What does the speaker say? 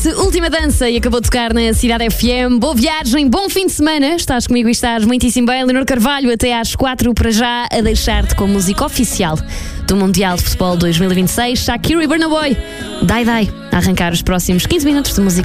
chama-se Última Dança e acabou de tocar na Cidade FM. Boa viagem, bom fim de semana. Estás comigo e estás muitíssimo bem. Leonor Carvalho, até às 4 para já, a deixar-te com a música oficial do Mundial de Futebol 2026. Shakira e Burna Boy. Dai, a arrancar os próximos 15 minutos de música.